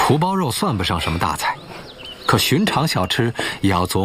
土包肉算不上什么大菜，可寻常小吃也要琢